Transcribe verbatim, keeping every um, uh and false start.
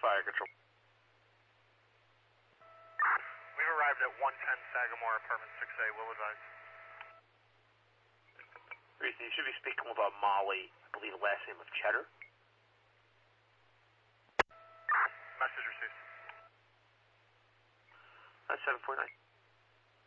Fire Control. We've arrived at one ten Sagamore, apartment six A, will advise. Reason, you should be speaking with uh, Molly, I believe the last name of Cheddar. Message received. That's seven four nine.